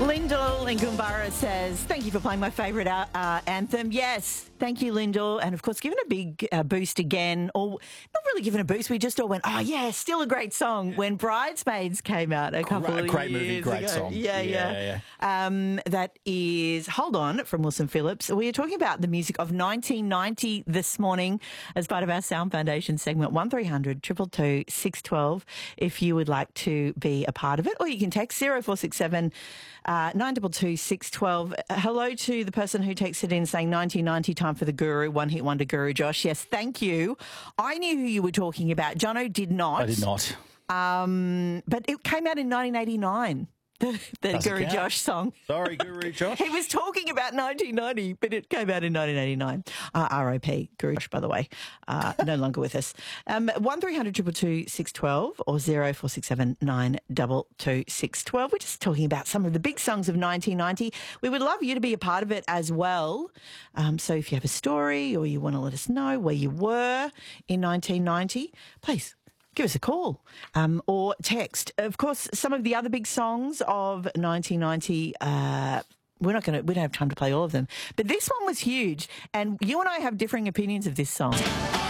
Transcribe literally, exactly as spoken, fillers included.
Lyndall in Goombara says, thank you for playing my favourite uh, uh, anthem. Yes, thank you, Lyndall. And, of course, giving a big uh, boost again, or not really giving a boost, we just all went, oh, yeah, still a great song, when Bridesmaids came out a couple Great, of great years movie, great ago. song. Yeah, yeah. Yeah, yeah. Um, that is Hold On from Wilson Phillips. We are talking about the music of nineteen ninety this morning as part of our Sound Foundation segment, one three hundred two two two six one two if you would like to be a part of it, or you can text zero four six seven uh, nine two two six one two. Uh, hello to the person who texted in saying nineteen ninety, time for the Guru, one hit wonder Guru. Josh, yes, thank you. I knew who you were talking about. Jono did not. I did not. Um, but it came out in nineteen eighty-nine. The, the Doesn't Guru count. Josh song. Sorry, Guru Josh. He was talking about nineteen ninety, but it came out in nineteen eighty-nine. Uh, R I P Guru Josh, by the way, uh, no longer with us. Um, one three hundred two two two six one two or zero four six seven nine two two six one two. We're just talking about some of the big songs of nineteen ninety. We would love you to be a part of it as well. Um, so if you have a story or you want to let us know where you were in nineteen ninety, please give us a call um, or text. Of course, some of the other big songs of nineteen ninety, uh, we're not going to, we don't have time to play all of them. But this one was huge, and you and I have differing opinions of this song.